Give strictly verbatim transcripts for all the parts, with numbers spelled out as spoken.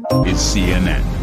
is C N N.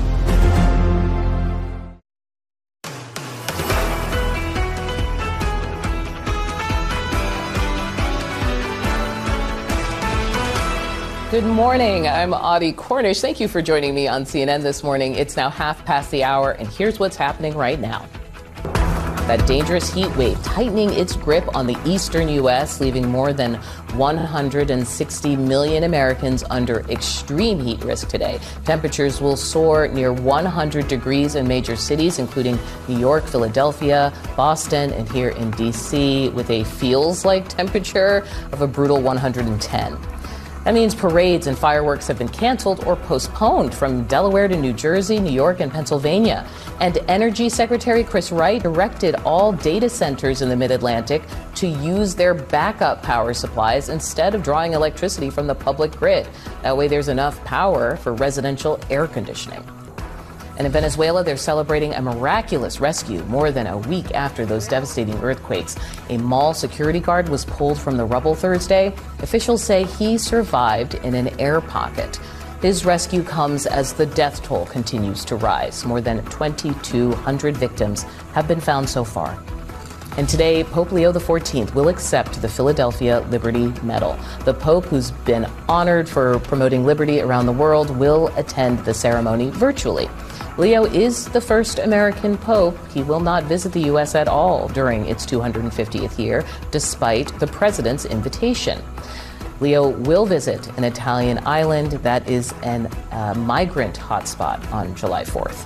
Good morning. I'm Audie Cornish. Thank you for joining me on C N N this morning. It's now half past the hour, and here's what's happening right now. That dangerous heat wave tightening its grip on the eastern U S, leaving more than one hundred sixty million Americans under extreme heat risk today. Temperatures will soar near one hundred degrees in major cities, including New York, Philadelphia, Boston, and here in D C, with a feels-like temperature of a brutal one hundred ten. That means parades and fireworks have been canceled or postponed from Delaware to New Jersey, New York, and Pennsylvania. And Energy Secretary Chris Wright directed all data centers in the Mid-Atlantic to use their backup power supplies instead of drawing electricity from the public grid. That way there's enough power for residential air conditioning. And in Venezuela, they're celebrating a miraculous rescue more than a week after those devastating earthquakes. A mall security guard was pulled from the rubble Thursday. Officials say he survived in an air pocket. His rescue comes as the death toll continues to rise. More than twenty-two hundred victims have been found so far. And today, Pope Leo the fourteenth will accept the Philadelphia Liberty Medal. The Pope, who's been honored for promoting liberty around the world, will attend the ceremony virtually. Leo is the first American pope. He will not visit the U S at all during its two hundred fiftieth year, despite the president's invitation. Leo will visit an Italian island that is a uh, migrant hotspot on July fourth.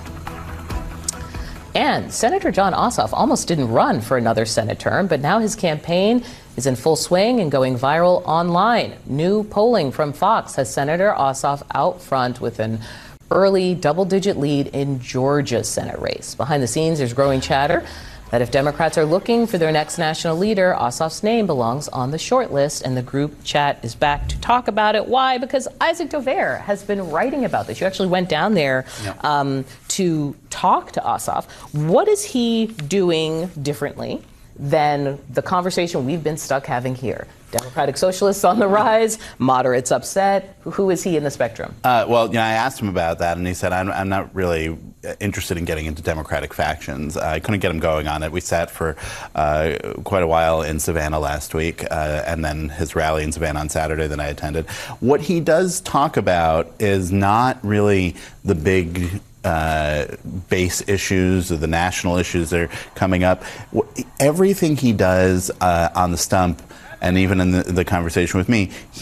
And Senator Jon Ossoff almost didn't run for another Senate term, but now his campaign is in full swing and going viral online. New polling from Fox has Senator Ossoff out front with an early double-digit lead in Georgia's Senate race. Behind the scenes, there's growing chatter that if Democrats are looking for their next national leader, Ossoff's name belongs on the short list, and the group chat is back to talk about it. Why? Because Isaac Dovere has been writing about this. You actually went down there yeah. um, to talk to Ossoff. What is he doing differently than the conversation we've been stuck having here? Democratic socialists on the rise, moderates upset. Who is he in the spectrum? Uh, well, you know, I asked him about that, and he said, I'm, I'm not really interested in getting into Democratic factions. Uh, I couldn't get him going on it. We sat for uh, quite a while in Savannah last week, uh, and then his rally in Savannah on Saturday that I attended. What he does talk about is not really the big Uh, base issues or the national issues that are coming up. Everything he does uh, on the stump, and even in the, the conversation with me,